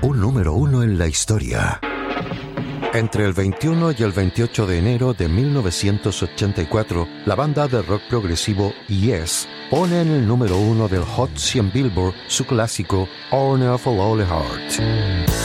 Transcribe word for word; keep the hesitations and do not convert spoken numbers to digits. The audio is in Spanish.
un número uno en la historia. Entre el veintiuno y el veintiocho de enero de mil novecientos ochenta y cuatro, la banda de rock progresivo Yes pone en el número uno del Hot cien Billboard su clásico Honor of a Lonely Heart.